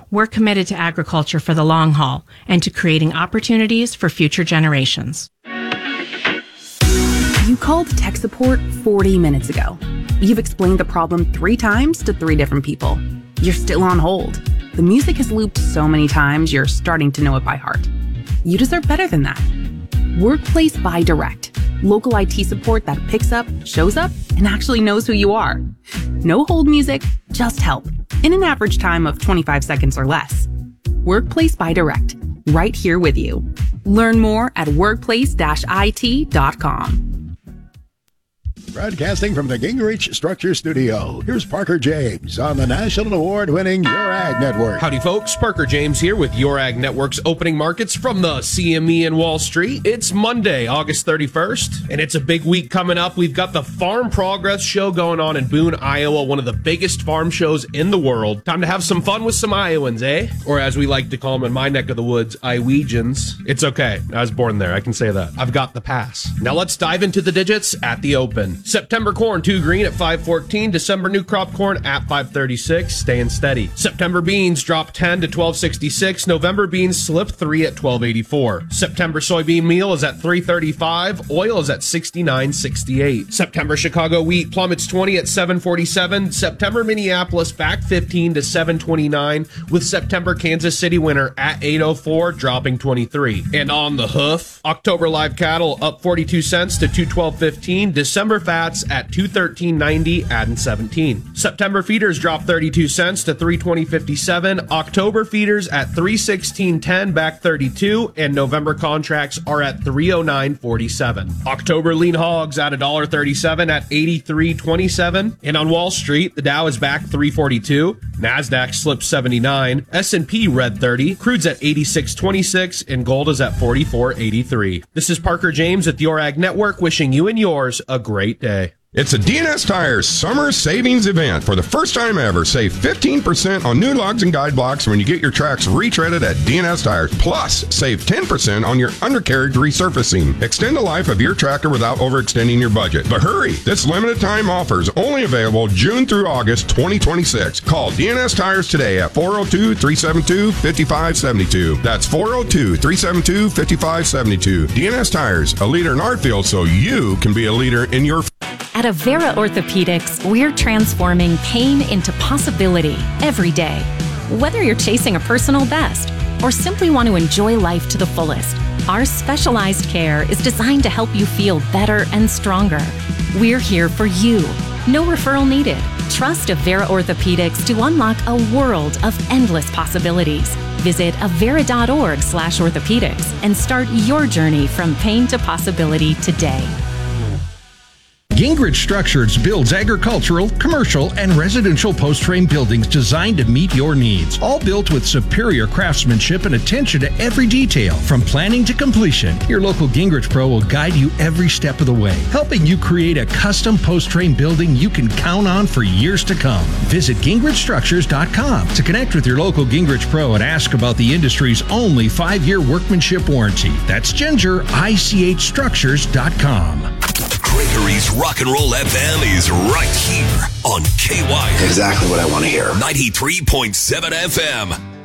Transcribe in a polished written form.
we're committed to agriculture for the long haul and to creating opportunities for future generations. You called tech support 40 minutes ago. You've explained the problem 3 times to 3 different people. You're still on hold. The music has looped so many times, you're starting to know it by heart. You deserve better than that. Workplace by Direct. Local IT support that picks up, shows up, and actually knows who you are. No hold music, just help. In an average time of 25 seconds or less. Workplace by Direct. Right here with you. Learn more at workplace-it.com. Broadcasting from the Gingrich Structure Studio, here's Parker James on the national award-winning Your Ag Network. Howdy, folks. Parker James here with Your Ag Network's opening markets from the CME in Wall Street. It's Monday, August 31st, and it's a big week coming up. We've got the Farm Progress Show going on in Boone, Iowa, one of the biggest farm shows in the world. Time to have some fun with some Iowans, eh? Or as we like to call them in my neck of the woods, Iowegians. It's okay. I was born there. I can say that. I've got the pass. Now let's dive into the digits at the open. September corn, 2 green at 514. December new crop corn at 536, staying steady. September beans dropped 10 to 1266. November beans slipped 3 at 1284. September soybean meal is at 335. Oil is at 69.68. September Chicago wheat plummets 20 at 747. September Minneapolis back 15 to 729, with September Kansas City winter at 804, dropping 23. And on the hoof, October live cattle up 42 cents to 212.15. December fats at 213.90, adding 17. September feeders dropped 32 cents to 320.57. October feeders at 316.10, back 32, and November contracts are at 309.47. October lean hogs at $1.37 at 83.27. And on Wall Street, the Dow is back 342. NASDAQ slipped 79. S&P red 30. Crude's at 86.26, and gold is at 44.83. This is Parker James at the Your Ag Network, wishing you and yours a great day. It's a D&S Tires summer savings event. For the first time ever, save 15% on new lugs and guide blocks when you get your tracks retreaded at D&S Tires. Plus, save 10% on your undercarriage resurfacing. Extend the life of your tractor without overextending your budget. But hurry! This limited time offer is only available June through August 2026. Call D&S Tires today at 402-372-5572. That's 402-372-5572. D&S Tires, a leader in our field so you can be a leader in your At Avera Orthopedics, we're transforming pain into possibility every day. Whether you're chasing a personal best or simply want to enjoy life to the fullest, our specialized care is designed to help you feel better and stronger. We're here for you. No referral needed. Trust Avera Orthopedics to unlock a world of endless possibilities. Visit avera.org/orthopedics and start your journey from pain to possibility today. Gingrich Structures builds agricultural, commercial, and residential post-frame buildings designed to meet your needs. All built with superior craftsmanship and attention to every detail. From planning to completion, your local Gingrich Pro will guide you every step of the way, helping you create a custom post-frame building you can count on for years to come. Visit GingrichStructures.com to connect with your local Gingrich Pro and ask about the industry's only 5-year workmanship warranty. That's GingerICHStructures.com. Gregory's Rock and Roll FM is right here on KY. Exactly what I want to hear. 93.7 FM.